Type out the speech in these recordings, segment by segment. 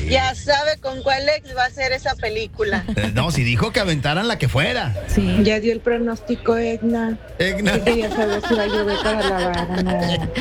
Ya sabe con cuál ex va a ser esa película. No, si dijo que aventaran la que fuera. Sí. Ya dio el pronóstico Egna. Egna. Quería saber si va a llover para lavar. No.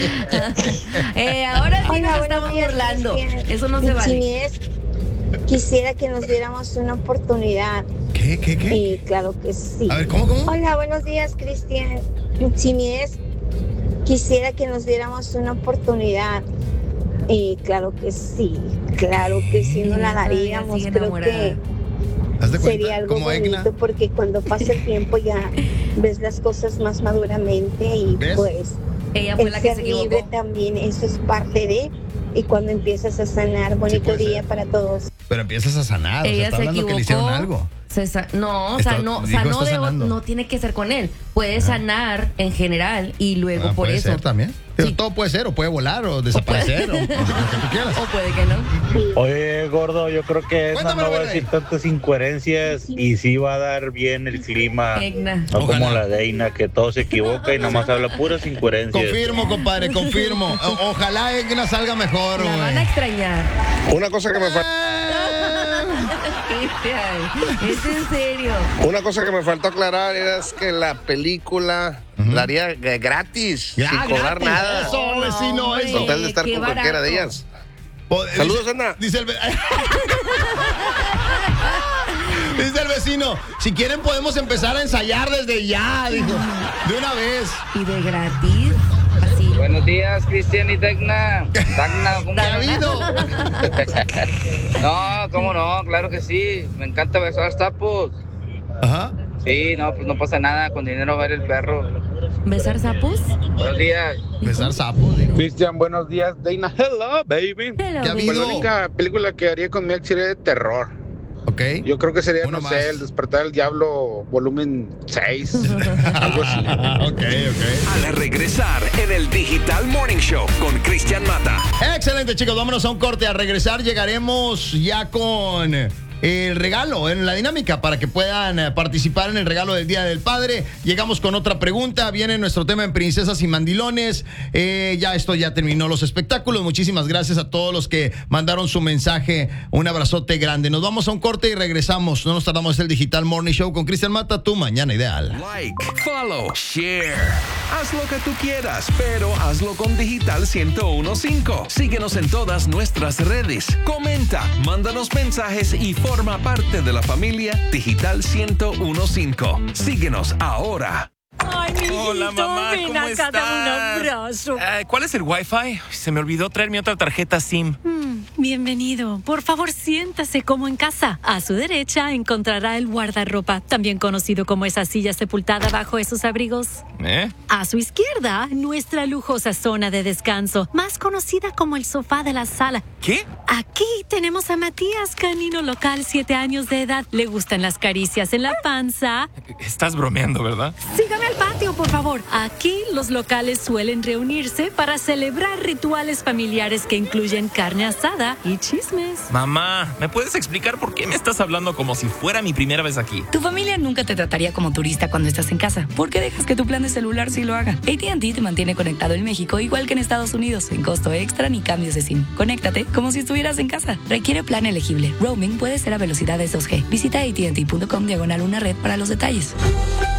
Ahora sí Hola, nos buenos estamos días, burlando. Cristian. Eso no se vale. Si es, quisiera que nos diéramos una oportunidad. ¿Qué? Y claro que sí. A ver, ¿cómo? Hola, buenos días, Cristian. Si es, quisiera que nos diéramos una oportunidad. Y claro que sí no la daríamos. Sigue Creo enamorada. que ¿Haz de cuenta? sería algo Como bonito Egna. porque cuando pasa el tiempo ya ves las cosas más maduramente y ¿Ves? pues Ella fue el la que ser se libre equivocó. también, eso es parte de, y cuando empiezas a sanar, bonito puede día ser. para todos. Pero empiezas a sanar. O sea, Ella está se hablando equivocó. que le hicieron algo. No, Está- sanó dijo, está de sanando. no tiene que ser con él. Puede sanar en general y luego por puede eso. ser también. Pero Sí. todo puede ser, o puede volar, o desaparecer, o lo que tú quieras. O puede que no. Oye, gordo, yo creo que esa Cuéntamelo, no va a Verde. decir tantas incoherencias y sí va a dar bien el clima. Egna. No Ojalá. como la Deina, que todo se equivoca y nomás habla puras incoherencias. Confirmo, compadre, confirmo. Ojalá Egna salga mejor, La van a güey. extrañar. Una cosa que me Cristian, es en serio. Una cosa que me faltó aclarar es que la película la haría gratis, Ya, sin cobrar gratis. nada. Eso, vecino, hombre. eso. Con tal de estar qué con cualquiera de barato. ellas. Saludos, Ana. Dice el, dice el vecino, si quieren podemos empezar a ensayar desde ya, dijo. De una vez. Y de gratis. Así. Buenos días, Cristian y Tecna. ¿Cómo ¿Qué ha habido? No, cómo no, claro que sí. Me encanta besar sapos. Ajá. Sí, no, pues no pasa nada. Con dinero va a ir el perro. ¿Besar sapos? Buenos días. Besar sapos, dijo. Cristian, buenos días, Dana. Hello, baby. Hello, ¿Qué ha baby. habido? Pues la única película que haría con mi ex sería de terror. Ok. Yo creo que sería, Uno no más. sé, El Despertar del Diablo, volumen 6. Algo así. Ok. Al regresar en el Digital Morning Show con Cristian Mata. Excelente, chicos. Vámonos a un corte. A regresar llegaremos ya con el regalo en la dinámica para que puedan participar en el regalo del Día del Padre. Llegamos con otra pregunta. Viene nuestro tema en Princesas y Mandilones. Ya terminó los espectáculos. Muchísimas gracias a todos los que mandaron su mensaje. Un abrazote grande. Nos vamos a un corte y regresamos. No nos tardamos. Es el Digital Morning Show con Cristian Mata. Tu mañana ideal. Like, follow, share. Haz lo que tú quieras, pero hazlo con Digital 101.5. Síguenos en todas nuestras redes. Comenta, mándanos mensajes y forma parte de la familia Digital 101.5. Síguenos ahora. Ay, mi Hola, mamá, ven ¿cómo acá, dame un estás? abrazo. ¿Cuál es el Wi-Fi? Se me olvidó traer mi otra tarjeta SIM. Bienvenido. Por favor, siéntase como en casa. A su derecha encontrará el guardarropa, también conocido como esa silla sepultada bajo esos abrigos. ¿Eh? A su izquierda, nuestra lujosa zona de descanso, más conocida como el sofá de la sala. ¿Qué? Aquí tenemos a Matías, canino local, 7 años de edad. Le gustan las caricias en la panza. Estás bromeando, ¿verdad? Sígame al patio, por favor. Aquí los locales suelen reunirse para celebrar rituales familiares que incluyen carne asada y chismes. Mamá, ¿me puedes explicar por qué me estás hablando como si fuera mi primera vez aquí? Tu familia nunca te trataría como turista cuando estás en casa. ¿Por qué dejas que tu plan de celular sí lo haga? AT&T te mantiene conectado en México igual que en Estados Unidos, sin costo extra ni cambios de SIM. Conéctate como si estuvieras en casa. Requiere plan elegible. Roaming puede ser a velocidades 2G. Visita AT&T.com/una red para los detalles.